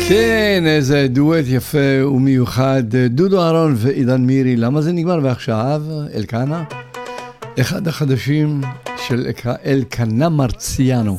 כן, איזה דואט יפה ומיוחד, דודו אהרון ועידן מירי. למה זה נגמר? ועכשיו אלקנה, אחד החדשים של אלקנה מרציאנו.